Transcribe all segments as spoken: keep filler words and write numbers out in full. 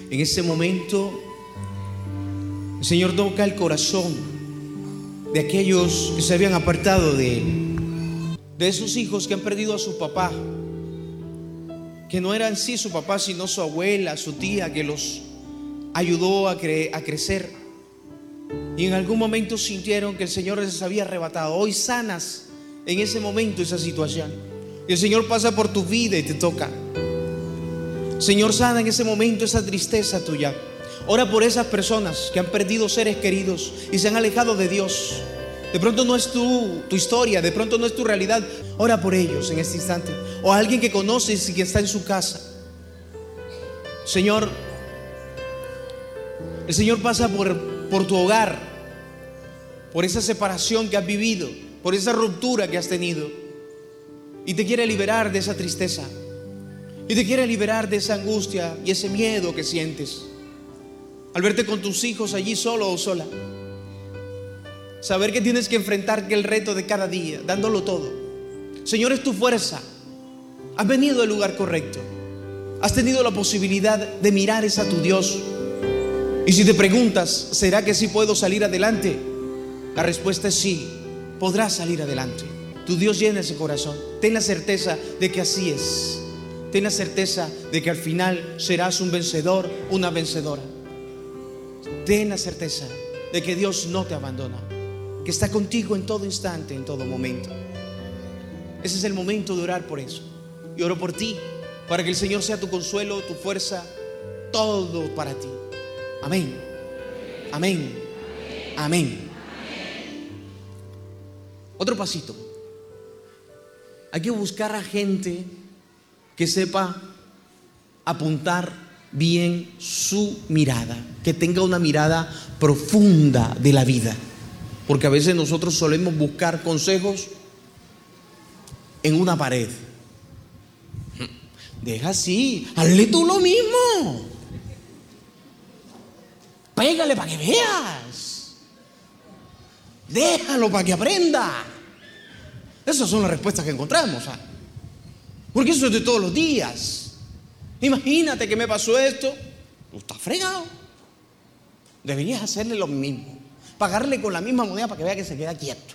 En este momento, el Señor toca el corazón de aquellos que se habían apartado de Él, de esos hijos que han perdido a su papá, que no era en sí su papá, sino su abuela, su tía, que los ayudó a, cre- a crecer. Y en algún momento sintieron que el Señor les había arrebatado. Hoy sanas en ese momento esa situación. Y el Señor pasa por tu vida y te toca. Señor, sana en ese momento esa tristeza tuya. Ora por esas personas que han perdido seres queridos y se han alejado de Dios. De pronto no es tu, tu historia, de pronto no es tu realidad. Ora por ellos en este instante. O a alguien que conoces y que está en su casa. Señor, el Señor pasa por, por tu hogar, por esa separación que has vivido, por esa ruptura que has tenido, y te quiere liberar de esa tristeza, y te quiere liberar de esa angustia y ese miedo que sientes al verte con tus hijos allí solo o sola. Saber que tienes que enfrentar el reto de cada día, dándolo todo. Señor, es tu fuerza. Has venido al lugar correcto. Has tenido la posibilidad de mirar a tu Dios. Y si te preguntas, ¿será que sí puedo salir adelante? La respuesta es sí, podrás salir adelante. Tu Dios llena ese corazón. Ten la certeza de que así es. Ten la certeza de que al final serás un vencedor, una vencedora. Ten la certeza de que Dios no te abandona, que está contigo en todo instante, en todo momento. Ese es el momento de orar por eso. Y oro por ti, para que el Señor sea tu consuelo, tu fuerza, todo para ti. Amén. Amén. Amén. Otro pasito. Hay que buscar a gente que sepa apuntar bien su mirada, que tenga una mirada profunda de la vida. Porque a veces nosotros solemos buscar consejos en una pared. Deja así, hazle tú lo mismo. Pégale para que veas. Déjalo para que aprenda. Esas son las respuestas que encontramos, ¿sabes? Porque eso es de todos los días. Imagínate que me pasó esto. Tú estás fregado. Deberías hacerle lo mismo. Pagarle con la misma moneda para que vea que se queda quieto.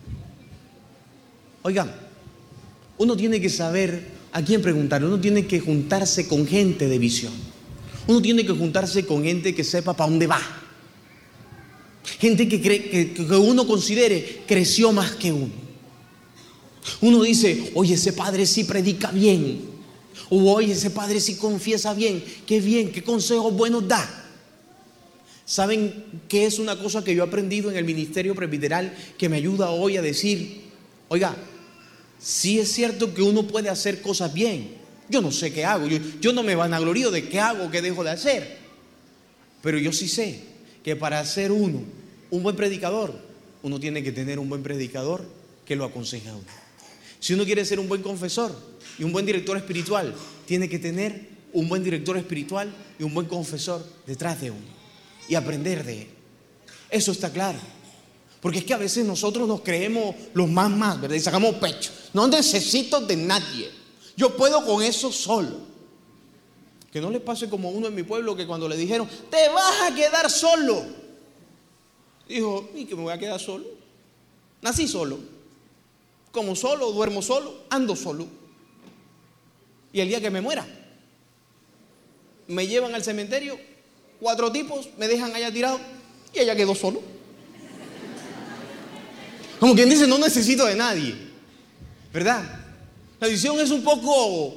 Oigan, uno tiene que saber a quién preguntarle. Uno tiene que juntarse con gente de visión. Uno tiene que juntarse con gente que sepa para dónde va. Gente que, cree, que, que uno considere creció más que uno. Uno dice, oye, ese padre sí predica bien. O oye, ese padre sí confiesa bien. Qué bien, qué consejos buenos da. ¿Saben qué es una cosa que yo he aprendido en el ministerio presbiteral que me ayuda hoy a decir, oiga, sí es cierto que uno puede hacer cosas bien. Yo no sé qué hago, yo, yo no me vanaglorio de qué hago, qué dejo de hacer. Pero yo sí sé que para ser uno un buen predicador, uno tiene que tener un buen predicador que lo aconseje a uno. Si uno quiere ser un buen confesor y un buen director espiritual, tiene que tener un buen director espiritual y un buen confesor detrás de uno y aprender de él. Eso está claro. Porque es que a veces nosotros nos creemos los más más, ¿verdad? Y sacamos pecho. No necesito de nadie. Yo puedo con eso solo. Que no le pase como uno en mi pueblo que cuando le dijeron, te vas a quedar solo. Dijo, ¿y que me voy a quedar solo? Nací solo. Como solo, duermo solo, ando solo. Y el día que me muera, me llevan al cementerio, cuatro tipos me dejan allá tirado y ella quedó solo. Como quien dice, no necesito de nadie, ¿verdad? La visión es un poco,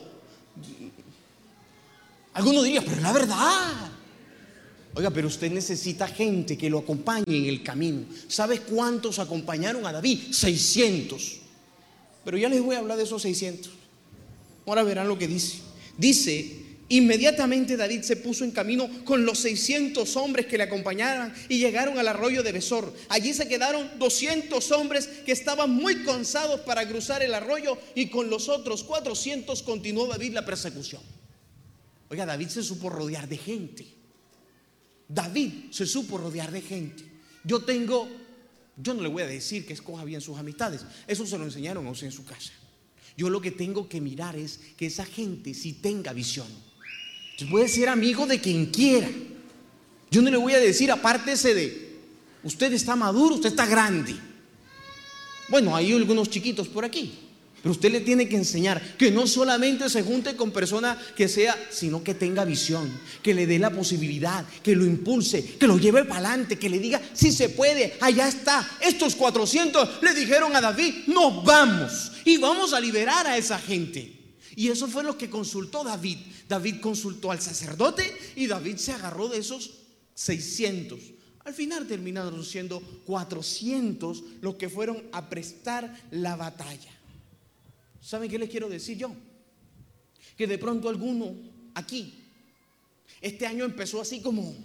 algunos dirían, pero es la verdad. Oiga, pero usted necesita gente que lo acompañe en el camino. ¿Sabes cuántos acompañaron a David? seiscientos. Pero ya les voy a hablar de esos seiscientos. Ahora verán lo que dice. Dice, inmediatamente David se puso en camino con los seiscientos hombres que le acompañaban y llegaron al arroyo de Besor. Allí se quedaron doscientos hombres que estaban muy cansados para cruzar el arroyo y con los otros cuatrocientos continuó David la persecución. Oiga, David se supo rodear de gente. David se supo rodear de gente. Yo tengo, yo no le voy a decir que escoja bien sus amistades. Eso se lo enseñaron a usted en su casa. Yo lo que tengo que mirar es que esa gente sí tenga visión. Usted puede ser amigo de quien quiera. Yo no le voy a decir, apártese de, usted está maduro, usted está grande. Bueno, hay algunos chiquitos por aquí, pero usted le tiene que enseñar que no solamente se junte con personas que sea, sino que tenga visión, que le dé la posibilidad, que lo impulse, que lo lleve para adelante, que le diga, si se puede, allá está. Estos cuatrocientos le dijeron a David, nos vamos y vamos a liberar a esa gente. Y eso fue lo que consultó David. David consultó al sacerdote y David se agarró de esos seiscientos. Al final terminaron siendo cuatrocientos los que fueron a prestar la batalla. ¿Saben qué les quiero decir yo? Que de pronto alguno aquí, este año empezó así como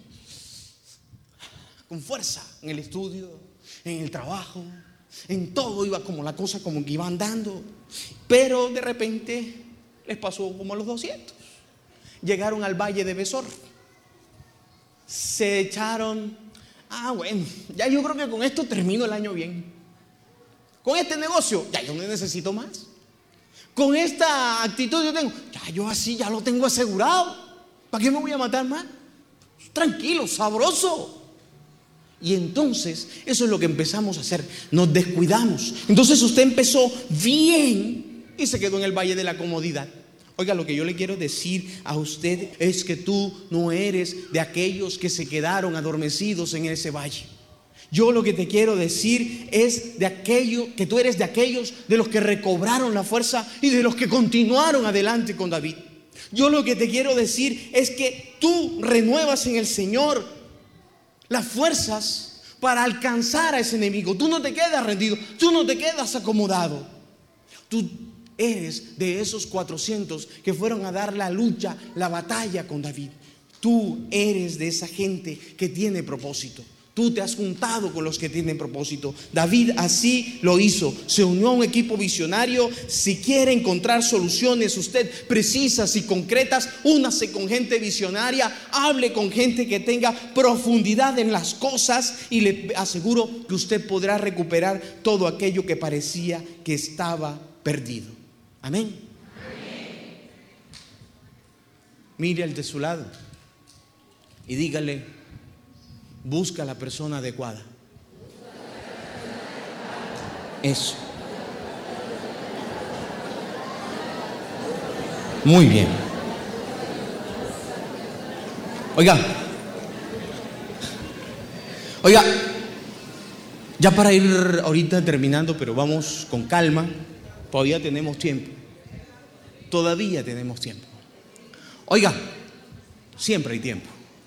con fuerza en el estudio, en el trabajo, en todo iba como la cosa como que iba andando, pero de repente les pasó como a los doscientos. Llegaron al valle de Besor, se echaron, ah bueno, ya yo creo que con esto termino el año bien. Con este negocio, ya yo no necesito más. Con esta actitud yo tengo, ya yo así ya lo tengo asegurado. ¿Para qué me voy a matar más? Tranquilo, sabroso. Y entonces eso es lo que empezamos a hacer. Nos descuidamos. Entonces usted empezó bien y se quedó en el valle de la comodidad. Oiga, lo que yo le quiero decir a usted es que tú no eres de aquellos que se quedaron adormecidos en ese valle. Yo lo que te quiero decir es de aquello, que tú eres de aquellos de los que recobraron la fuerza y de los que continuaron adelante con David. Yo lo que te quiero decir es que tú renuevas en el Señor las fuerzas para alcanzar a ese enemigo. Tú no te quedas rendido, tú no te quedas acomodado. Tú eres de esos cuatrocientos que fueron a dar la lucha, la batalla con David. Tú eres de esa gente que tiene propósito. Tú te has juntado con los que tienen propósito. David así lo hizo. Se unió a un equipo visionario. Si quiere encontrar soluciones usted precisas y concretas, únase con gente visionaria. Hable con gente que tenga profundidad en las cosas y le aseguro que usted podrá recuperar todo aquello que parecía que estaba perdido. Amén. Amén. Mire al de su lado y dígale: busca a la persona adecuada. Eso. Muy bien. Oiga, oiga, ya para ir ahorita terminando, pero vamos con calma. Todavía tenemos tiempo. Todavía tenemos tiempo. Oiga, siempre hay tiempo.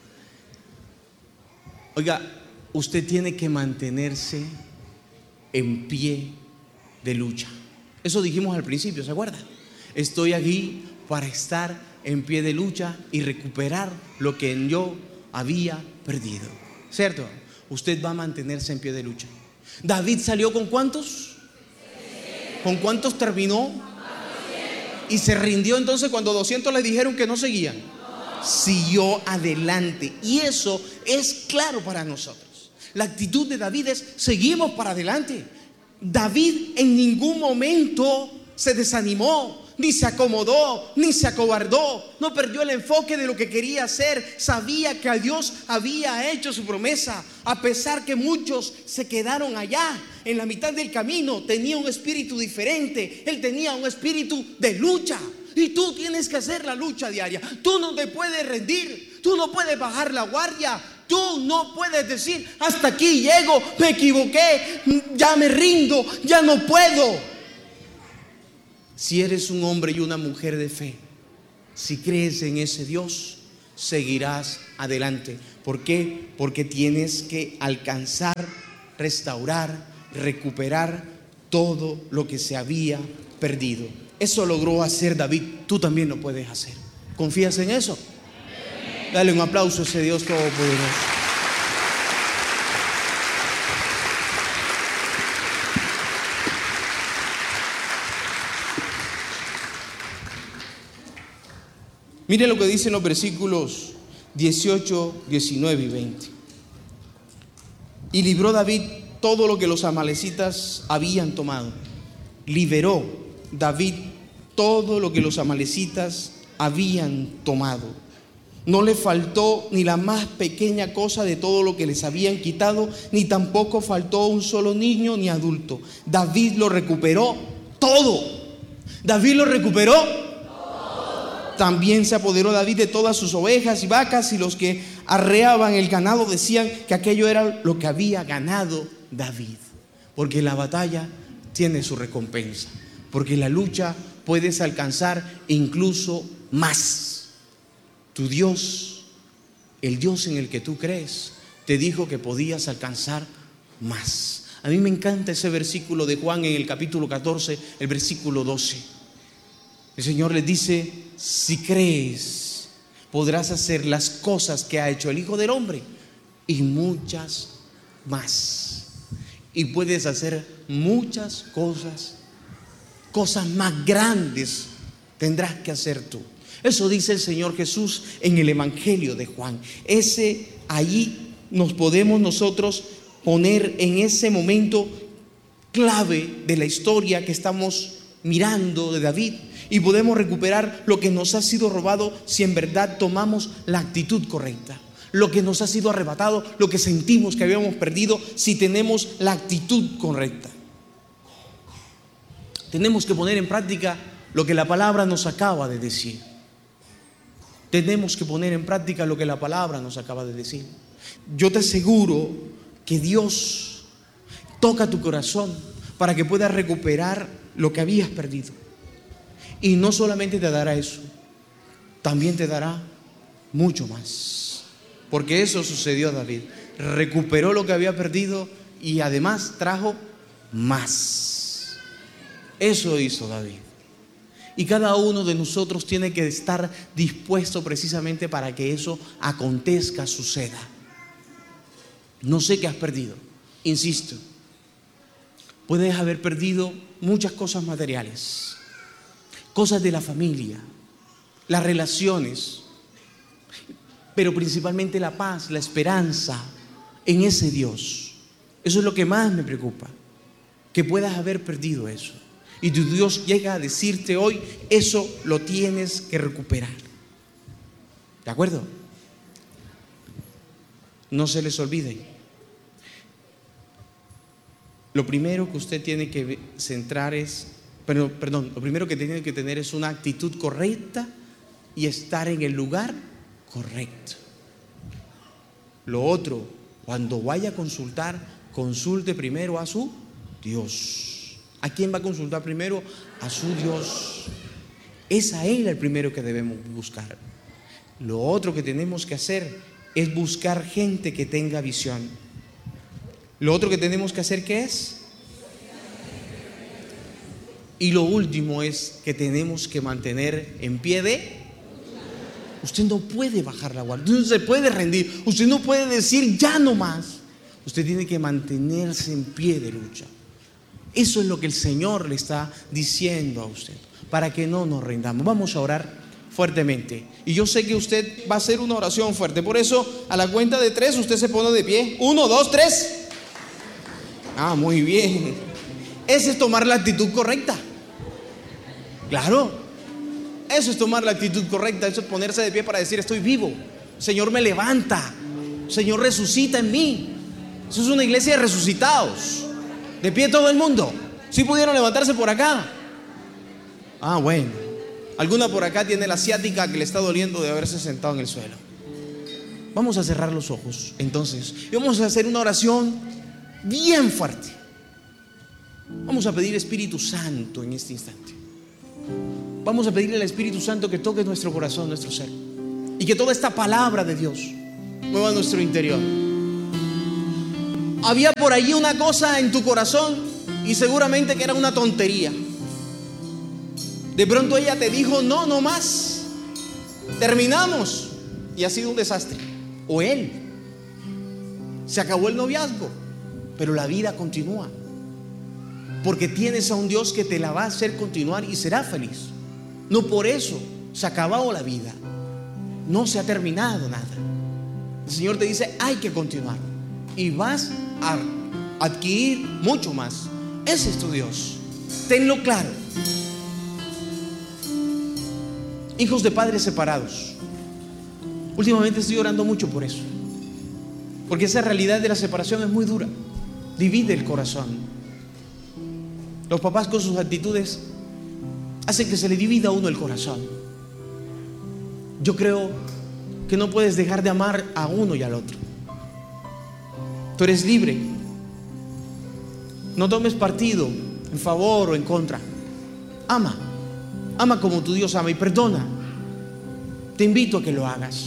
Oiga, usted tiene que mantenerse en pie de lucha. Eso dijimos al principio, ¿se acuerda? Estoy aquí para estar en pie de lucha y recuperar lo que yo había perdido. ¿Cierto? Usted va a mantenerse en pie de lucha. ¿David salió con cuántos? ¿Con cuántos terminó? Y se rindió entonces cuando doscientos le dijeron que no seguían. Siguió adelante. Y eso es claro para nosotros. La actitud de David es: seguimos para adelante. David en ningún momento se desanimó, ni se acomodó, ni se acobardó. No perdió el enfoque de lo que quería hacer. Sabía que a Dios había hecho su promesa. A pesar que muchos se quedaron allá en la mitad del camino, tenía un espíritu diferente. Él tenía un espíritu de lucha. Y tú tienes que hacer la lucha diaria. Tú no te puedes rendir. Tú no puedes bajar la guardia. Tú no puedes decir: hasta aquí llego, me equivoqué, ya me rindo, ya no puedo. Si eres un hombre y una mujer de fe, si crees en ese Dios, seguirás adelante. ¿Por qué? Porque tienes que alcanzar, restaurar, recuperar todo lo que se había perdido. Eso logró hacer David. Tú también lo puedes hacer. ¿Confías en eso? Dale un aplauso a ese Dios todopoderoso. Mire lo que dicen los versículos dieciocho, diecinueve y veinte. Y libró David todo lo que los amalecitas habían tomado. Liberó David todo lo que los amalecitas habían tomado. No le faltó ni la más pequeña cosa de todo lo que les habían quitado, ni tampoco faltó un solo niño ni adulto. David lo recuperó todo. David lo recuperó todo. También se apoderó David de todas sus ovejas y vacas, y los que arreaban el ganado decían que aquello era lo que había ganado David. Porque la batalla tiene su recompensa, porque la lucha puedes alcanzar incluso más. Tu Dios, el Dios en el que tú crees, te dijo que podías alcanzar más. A mí me encanta ese versículo de Juan en el capítulo catorce, el versículo doce. El Señor les dice: si crees, podrás hacer las cosas que ha hecho el Hijo del Hombre y muchas más. Y puedes hacer muchas cosas, cosas más grandes tendrás que hacer tú. Eso dice el Señor Jesús en el Evangelio de Juan. Ese, allí nos podemos nosotros poner en ese momento clave de la historia que estamos mirando de David, y podemos recuperar lo que nos ha sido robado si en verdad tomamos la actitud correcta. Lo que nos ha sido arrebatado, lo que sentimos que habíamos perdido, si tenemos la actitud correcta. Tenemos que poner en práctica lo que la palabra nos acaba de decir. Tenemos que poner en práctica lo que la palabra nos acaba de decir. Yo te aseguro que Dios toca tu corazón para que puedas recuperar lo que habías perdido. Y no solamente te dará eso, también te dará mucho más. Porque eso sucedió a David. Recuperó lo que había perdido y además trajo más. Eso hizo David. Y cada uno de nosotros tiene que estar dispuesto precisamente para que eso acontezca, suceda. No sé qué has perdido, insisto. Puedes haber perdido muchas cosas materiales, cosas de la familia, las relaciones, pero principalmente la paz, la esperanza en ese Dios. Eso es lo que más me preocupa, que puedas haber perdido eso. Y tu Dios llega a decirte hoy: eso lo tienes que recuperar. ¿De acuerdo? No se les olvide. Lo primero que usted tiene que centrar es, pero, perdón, lo primero que tiene que tener es una actitud correcta y estar en el lugar correcto. Lo otro, cuando vaya a consultar, consulte primero a su Dios. ¿A quién va a consultar primero? A su Dios. Es a Él el primero que debemos buscar. Lo otro que tenemos que hacer es buscar gente que tenga visión. Lo otro que tenemos que hacer, ¿qué es? Y lo último es que tenemos que mantener en pie de... Usted no puede bajar la guardia, usted no se puede rendir, usted no puede decir ya no más. Usted tiene que mantenerse en pie de lucha. Eso es lo que el Señor le está diciendo a usted, para que no nos rindamos. Vamos a orar fuertemente. Y yo sé que usted va a hacer una oración fuerte. Por eso, a la cuenta de tres, usted se pone de pie. Uno, dos, tres. Ah, muy bien. Ese es tomar la actitud correcta. Claro. Eso es tomar la actitud correcta. Eso es ponerse de pie para decir: estoy vivo. Señor me levanta. Señor resucita en mí. Eso es una iglesia de resucitados. De pie todo el mundo. ¿Sí pudieron levantarse por acá? Ah, bueno. Alguna por acá tiene la ciática que le está doliendo de haberse sentado en el suelo. Vamos a cerrar los ojos entonces y vamos a hacer una oración bien fuerte. Vamos a pedir Espíritu Santo en este instante. Vamos a pedirle al Espíritu Santo que toque nuestro corazón, nuestro ser, y que toda esta palabra de Dios mueva nuestro interior. Había por allí una cosa en tu corazón y seguramente que era una tontería. De pronto ella te dijo: no, no más, terminamos, y ha sido un desastre. O él, se acabó el noviazgo, pero la vida continúa, porque tienes a un Dios que te la va a hacer continuar y será feliz. No por eso se ha acabado la vida, no se ha terminado nada. El Señor te dice: hay que continuar y vas a adquirir mucho más. Ese es tu Dios, tenlo claro. Hijos de padres separados, Últimamente estoy orando mucho por eso, porque esa realidad de la separación es muy dura, divide el corazón. Los papás con sus actitudes hacen que se le divida a uno el corazón. Yo creo que no puedes dejar de amar a uno y al otro. Tú eres libre. No tomes partido en favor o en contra. Ama, ama como tu Dios ama y perdona. Te invito a que lo hagas.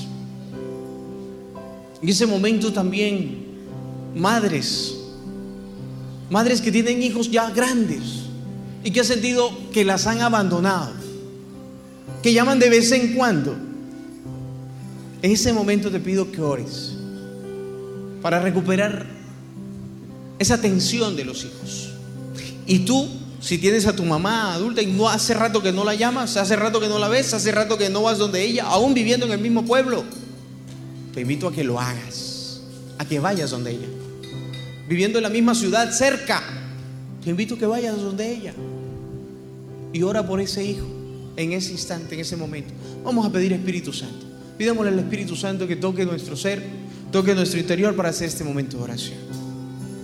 En ese momento también, madres, madres que tienen hijos ya grandes y que han sentido que las han abandonado, que llaman de vez en cuando. En ese momento te pido que ores para recuperar esa atención de los hijos. Y tú, si tienes a tu mamá adulta y no hace rato que no la llamas, hace rato que no la ves, hace rato que no vas donde ella, aún viviendo en el mismo pueblo, te invito a que lo hagas, a que vayas donde ella. Viviendo en la misma ciudad, cerca, te invito a que vayas donde ella y ora por ese hijo en ese instante, en ese momento. Vamos a pedir Espíritu Santo. Pidámosle al Espíritu Santo que toque nuestro ser, toque nuestro interior para hacer este momento de oración.